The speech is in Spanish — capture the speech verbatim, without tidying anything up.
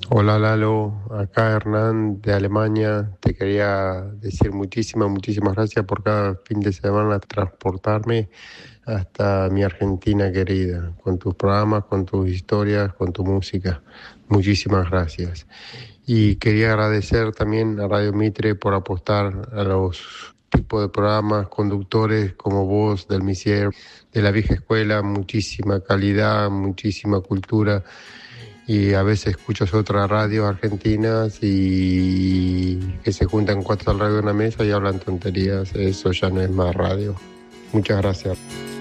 Hola Lalo, acá Hernán de Alemania. Te quería decir muchísimas, muchísimas gracias por cada fin de semana transportarme hasta mi Argentina querida, con tus programas, con tus historias, con tu música. Muchísimas gracias. Y quería agradecer también a Radio Mitre por apostar a los tipos de programas, conductores como vos, del Misier, de la vieja escuela, muchísima calidad, muchísima cultura. Y a veces escuchas otras radios argentinas y que se juntan cuatro al radio de una mesa y hablan tonterías. Eso ya no es más radio. Muchas gracias.